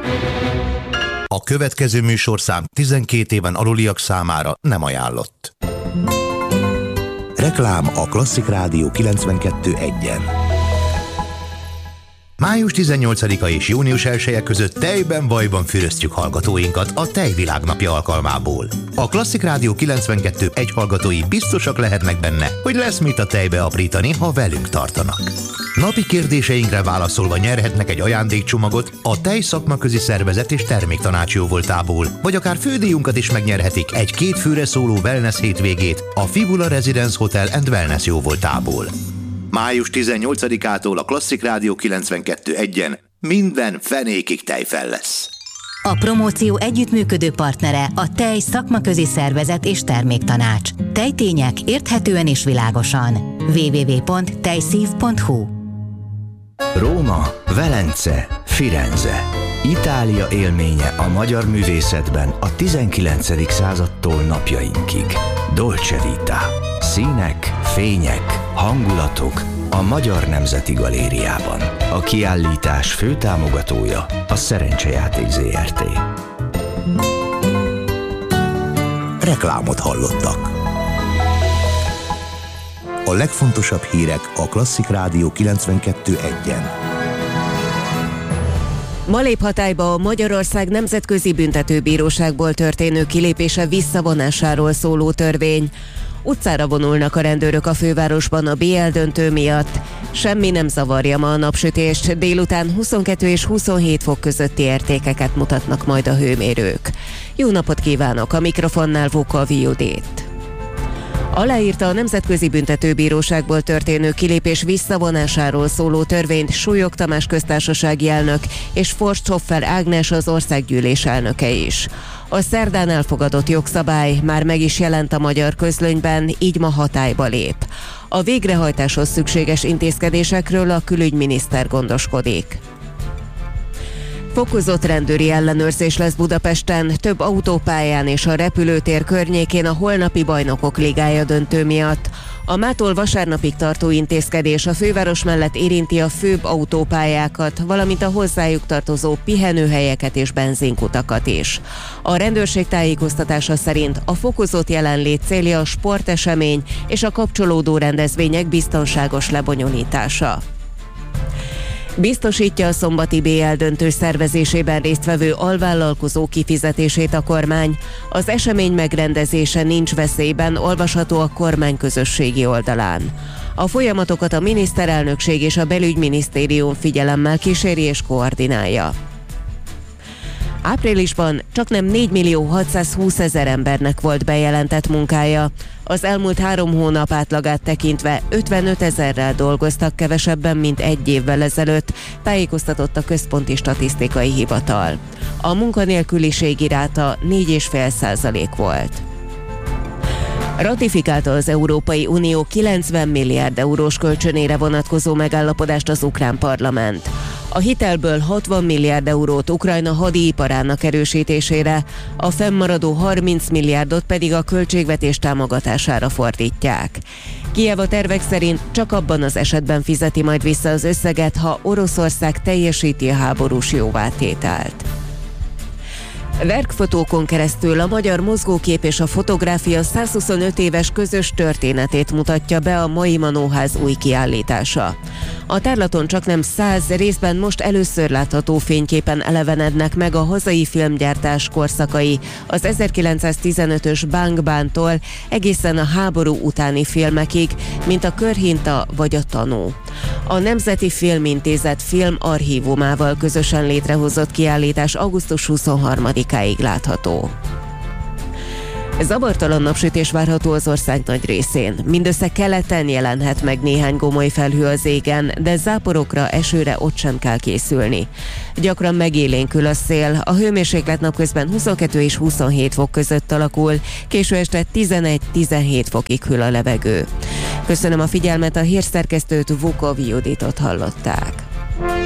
A következő műsorszám 12 éven aluliak számára nem ajánlott. Reklám a Klasszik Rádió 92.1-en. Május 18-a és június 1-e között tejben vajban füröztjük hallgatóinkat a Tejvilágnapja alkalmából. A Klasszik Rádió 92.1 hallgatói biztosak lehetnek benne, hogy lesz mit a tejbe aprítani, ha velünk tartanak. Napi kérdéseinkre válaszolva nyerhetnek egy ajándékcsomagot a Tej Szakmaközi Szervezet és Terméktanács jóvoltából, vagy akár fődíjunkat is megnyerhetik egy 2 főre szóló wellness hétvégét a Fibula Residence Hotel & Wellness jóvoltából. Május 18-ától a Klasszik Rádió 92.1-en minden fenékig tejfel lesz. A promóció együttműködő partnere a Tej Szakmaközi Szervezet és Terméktanács. Tejtények érthetően és világosan. www.tejszív.hu. Róma, Velence, Firenze. Itália élménye a magyar művészetben a 19. századtól napjainkig. Dolce Vita. Színek, fények, hangulatok a Magyar Nemzeti Galériában. A kiállítás főtámogatója a Szerencsejáték Zrt. Reklámot hallottak. A legfontosabb hírek a Klasszik Rádió 92.1-en. Ma lép hatályba a Magyarország Nemzetközi Büntetőbíróságból történő kilépése visszavonásáról szóló törvény. Utcára vonulnak a rendőrök a fővárosban a BL döntő miatt. Semmi nem zavarja ma a napsütést, délután 22 és 27 fok közötti értékeket mutatnak majd a hőmérők. Jó napot kívánok, a mikrofonnál Vókov Judit. Aláírta a Nemzetközi Büntetőbíróságból történő kilépés visszavonásáról szóló törvényt Súlyog Tamás köztársasági elnök és Forsthoffer Ágnes az országgyűlés elnöke is. A szerdán elfogadott jogszabály már meg is jelent a magyar közlönyben, így ma hatályba lép. A végrehajtáshoz szükséges intézkedésekről a külügyminiszter gondoskodik. Fokozott rendőri ellenőrzés lesz Budapesten, több autópályán és a repülőtér környékén a holnapi Bajnokok Ligája döntő miatt. A mától vasárnapig tartó intézkedés a főváros mellett érinti a főbb autópályákat, valamint a hozzájuk tartozó pihenőhelyeket és benzinkutakat is. A rendőrség tájékoztatása szerint a fokozott jelenlét célja a sportesemény és a kapcsolódó rendezvények biztonságos lebonyolítása. Biztosítja a szombati BL döntő szervezésében résztvevő alvállalkozó kifizetését a kormány. Az esemény megrendezése nincs veszélyben, olvasható a kormány közösségi oldalán. A folyamatokat a miniszterelnökség és a belügyminisztérium figyelemmel kíséri és koordinálja. Áprilisban csaknem 4.620.000 embernek volt bejelentett munkája. Az elmúlt 3 hónap átlagát tekintve 55 000-rel dolgoztak kevesebben, mint egy évvel ezelőtt, tájékoztatott a Központi Statisztikai Hivatal. A munkanélküliségi ráta 4,5% volt. Ratifikálta az Európai Unió 90 milliárd eurós kölcsönére vonatkozó megállapodást az ukrán parlament. A hitelből 60 milliárd eurót Ukrajna hadiiparának erősítésére, a fennmaradó 30 milliárdot pedig a költségvetés támogatására fordítják. Kijev a tervek szerint csak abban az esetben fizeti majd vissza az összeget, ha Oroszország teljesíti a háborús jóvátételt. Verkfotókon keresztül a magyar mozgókép és a fotográfia 125 éves közös történetét mutatja be a mai Manóház új kiállítása. A tárlaton csaknem 100 részben most először látható fényképen elevenednek meg a hazai filmgyártás korszakai, az 1915-ös Bang Bántól egészen a háború utáni filmekig, mint a Körhinta vagy a Tanú. A Nemzeti Filmintézet filmarchívumával közösen létrehozott kiállítás augusztus 23-áig látható. Zavartalan napsütés várható az ország nagy részén. Mindössze keleten jelenhet meg néhány gomoly felhő az égen, de záporokra, esőre ott sem kell készülni. Gyakran megélénkül a szél, a hőmérséklet napközben 22 és 27 fok között alakul, késő este 11-17 fokig hűl a levegő. Köszönöm a figyelmet, a hírszerkesztőt, Vókov Juditot hallották.